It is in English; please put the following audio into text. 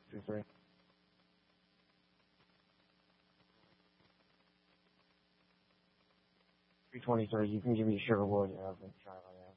623. 323. You can give me a sugar wood. I'll try like that.